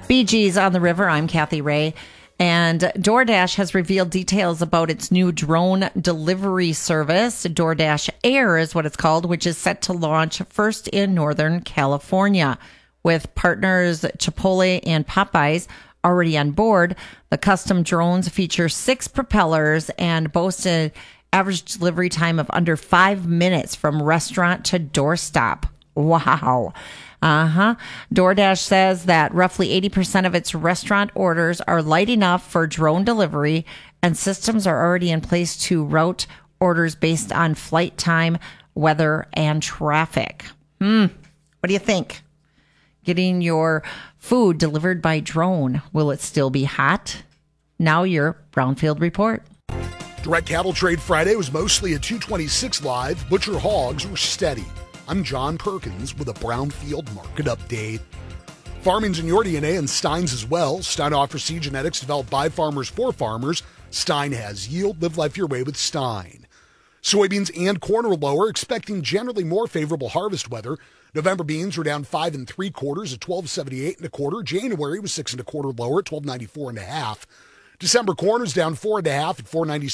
Bee Gees on the River. I'm Kathy Ray. And DoorDash has revealed details about its new drone delivery service. DoorDash Air is what it's called, which is set to launch first in Northern California. With partners Chipotle and Popeyes already on board, the custom drones feature 6 propellers and boast an average delivery time of under 5 minutes from restaurant to doorstep. Wow. DoorDash says that roughly 80% of its restaurant orders are light enough for drone delivery, and systems are already in place to route orders based on flight time, weather, and traffic. What do you think? Getting your food delivered by drone, will it still be hot? Now your Brownfield Report. Direct Cattle Trade Friday was mostly a 226 live. Butcher hogs were steady. I'm John Perkins with a Brownfield Market Update. Farming's in your DNA and Stein's as well. Stein offers seed genetics developed by farmers for farmers. Stein has yield. Live life your way with Stein. Soybeans and corn are lower, expecting generally more favorable harvest weather. November beans were down 5 3/4 at 12.78 1/4. January was 6 1/4 lower at 12.94 1/2. December corn was down 4 1/2 at 4.96